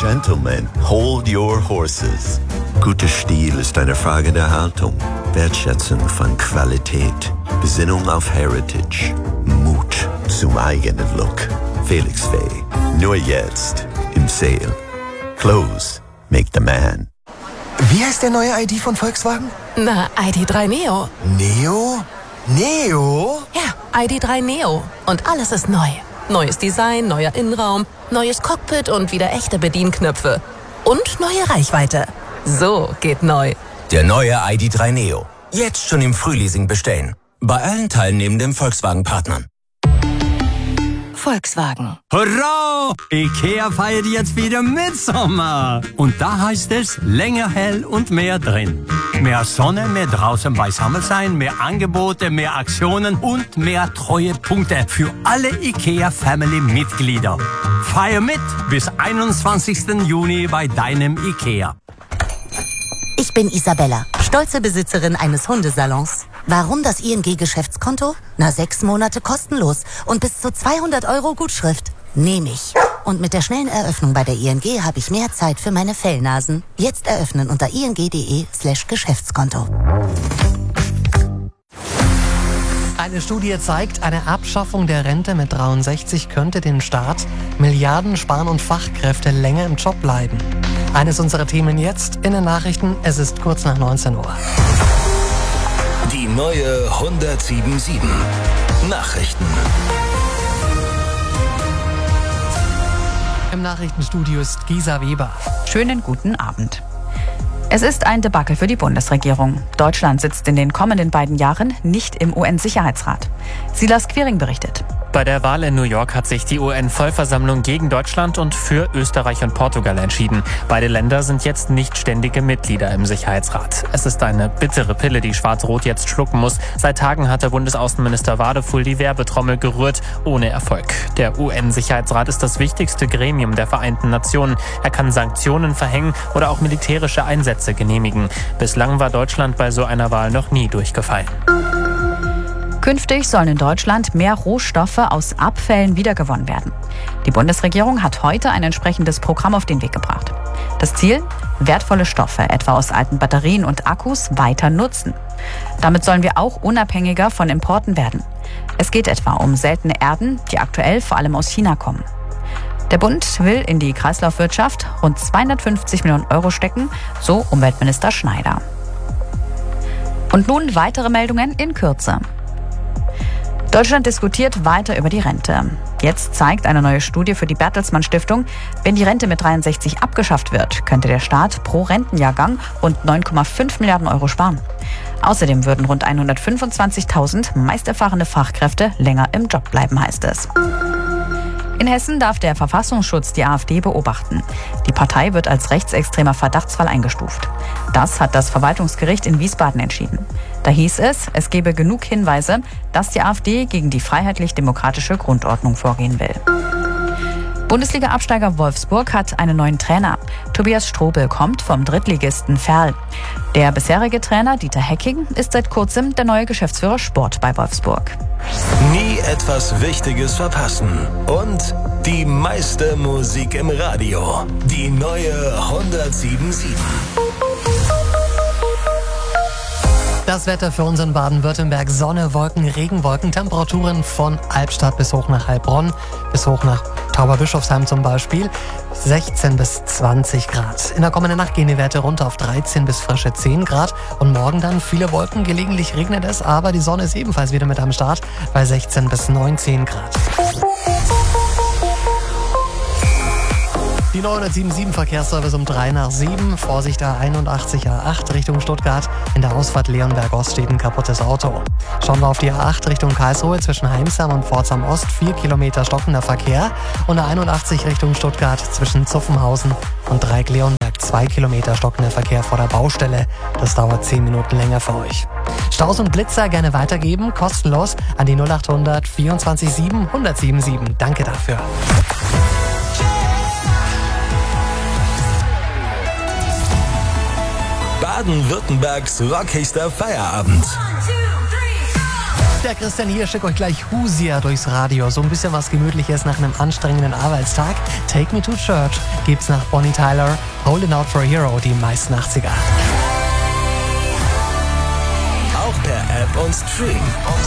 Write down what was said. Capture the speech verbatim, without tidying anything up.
Gentlemen, hold your horses. Guter Stil ist eine Frage der Haltung, Wertschätzung von Qualität, Besinnung auf Heritage, Mut zum eigenen Look. Felix Faye, nur jetzt im Sale. Clothes make the man. Wie heißt der neue I D von Volkswagen? Na, I D drei Neo. Neo? Neo? Ja, I D drei Neo. Und alles ist neu. Neues Design, neuer Innenraum, neues Cockpit und wieder echte Bedienknöpfe. Und neue Reichweite. So geht neu. Der neue I D drei Neo. Jetzt schon im Frühleasing bestellen. Bei allen teilnehmenden Volkswagen-Partnern. Volkswagen. Hurra! IKEA feiert jetzt wieder Mitsommer. Und da heißt es länger hell und mehr drin. Mehr Sonne, mehr draußen beisammen sein, mehr Angebote, mehr Aktionen und mehr Treuepunkte für alle IKEA-Family-Mitglieder. Feier mit bis einundzwanzigsten Juni bei deinem IKEA. Ich bin Isabella, stolze Besitzerin eines Hundesalons. Warum das I N G-Geschäftskonto? Na, sechs Monate kostenlos und bis zu zweihundert Euro Gutschrift. Nehme ich. Und mit der schnellen Eröffnung bei der I N G habe ich mehr Zeit für meine Fellnasen. Jetzt eröffnen unter ing.de slash Geschäftskonto. Eine Studie zeigt, eine Abschaffung der Rente mit dreiundsechzig könnte den Staat Milliarden sparen und Fachkräfte länger im Job bleiben. Eines unserer Themen jetzt in den Nachrichten. Es ist kurz nach neunzehn Uhr. Die neue hundertsiebenundsiebzig Nachrichten. Im Nachrichtenstudio ist Gisa Weber. Schönen guten Abend. Es ist ein Debakel für die Bundesregierung. Deutschland sitzt in den kommenden beiden Jahren nicht im U N-Sicherheitsrat. Silas Quiring berichtet. Bei der Wahl in New York hat sich die U N-Vollversammlung gegen Deutschland und für Österreich und Portugal entschieden. Beide Länder sind jetzt nicht ständige Mitglieder im Sicherheitsrat. Es ist eine bittere Pille, die Schwarz-Rot jetzt schlucken muss. Seit Tagen hat der Bundesaußenminister Wadefuhl die Werbetrommel gerührt, ohne Erfolg. Der U N-Sicherheitsrat ist das wichtigste Gremium der Vereinten Nationen. Er kann Sanktionen verhängen oder auch militärische Einsätze genehmigen. Bislang war Deutschland bei so einer Wahl noch nie durchgefallen. Künftig sollen in Deutschland mehr Rohstoffe aus Abfällen wiedergewonnen werden. Die Bundesregierung hat heute ein entsprechendes Programm auf den Weg gebracht. Das Ziel? Wertvolle Stoffe, etwa aus alten Batterien und Akkus, weiter nutzen. Damit sollen wir auch unabhängiger von Importen werden. Es geht etwa um seltene Erden, die aktuell vor allem aus China kommen. Der Bund will in die Kreislaufwirtschaft rund zweihundertfünfzig Millionen Euro stecken, so Umweltminister Schneider. Und nun weitere Meldungen in Kürze. Deutschland diskutiert weiter über die Rente. Jetzt zeigt eine neue Studie für die Bertelsmann Stiftung, wenn die Rente mit dreiundsechzig abgeschafft wird, könnte der Staat pro Rentenjahrgang rund neun Komma fünf Milliarden Euro sparen. Außerdem würden rund hundertfünfundzwanzigtausend meist erfahrene Fachkräfte länger im Job bleiben, heißt es. In Hessen darf der Verfassungsschutz die AfD beobachten. Die Partei wird als rechtsextremer Verdachtsfall eingestuft. Das hat das Verwaltungsgericht in Wiesbaden entschieden. Da hieß es, es gebe genug Hinweise, dass die AfD gegen die freiheitlich-demokratische Grundordnung vorgehen will. Bundesliga-Absteiger Wolfsburg hat einen neuen Trainer. Tobias Strobel kommt vom Drittligisten Verl. Der bisherige Trainer Dieter Hecking ist seit kurzem der neue Geschäftsführer Sport bei Wolfsburg. Nie etwas Wichtiges verpassen. Und die meiste Musik im Radio. Die neue hundertsiebenundsiebzig. Das Wetter für uns in Baden-Württemberg. Sonne, Wolken, Regenwolken, Temperaturen von Albstadt bis hoch nach Heilbronn, bis hoch nach Tauberbischofsheim zum Beispiel. sechzehn bis zwanzig Grad. In der kommenden Nacht gehen die Werte runter auf dreizehn bis frische zehn Grad. Und morgen dann viele Wolken, gelegentlich regnet es, aber die Sonne ist ebenfalls wieder mit am Start bei sechzehn bis neunzehn Grad. Die neunhundertsiebenundsiebzig Verkehrsservice um drei nach sieben. Vorsicht A einundachtzig A acht Richtung Stuttgart. In der Ausfahrt Leonberg-Ost steht ein kaputtes Auto. Schauen wir auf die A acht Richtung Karlsruhe zwischen Heimsam und Pforzheim Ost. vier Kilometer stockender Verkehr. Und A einundachtzig Richtung Stuttgart zwischen Zuffenhausen und Dreieck-Leonberg. zwei Kilometer stockender Verkehr vor der Baustelle. Das dauert zehn Minuten länger für euch. Staus und Blitzer gerne weitergeben. Kostenlos an die null achthundert vierundzwanzig sieben hundertsiebenundsiebzig. Danke dafür. Baden-Württembergs rockigster Feierabend. Der Christian hier schickt euch gleich Husia durchs Radio. So ein bisschen was Gemütliches nach einem anstrengenden Arbeitstag. Take Me to Church gibt's nach Bonnie Tyler. Holding Out for a Hero, die meisten achtziger. Auch per App und Stream.